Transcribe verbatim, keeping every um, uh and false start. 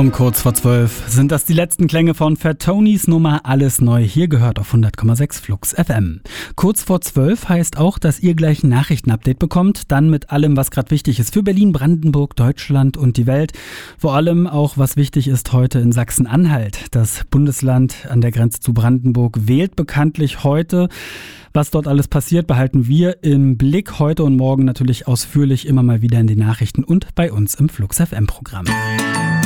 Um kurz vor zwölf sind das die letzten Klänge von Fat Tonys Nummer Alles Neu, hier gehört auf hundert Komma sechs Flux F M. Kurz vor zwölf heißt auch, dass ihr gleich ein Nachrichtenupdate bekommt, dann mit allem, was gerade wichtig ist für Berlin, Brandenburg, Deutschland und die Welt. Vor allem auch, was wichtig ist heute in Sachsen-Anhalt. Das Bundesland an der Grenze zu Brandenburg wählt bekanntlich heute. Was dort alles passiert, behalten wir im Blick heute und morgen natürlich ausführlich immer mal wieder in den Nachrichten und bei uns im Flux F M Programm.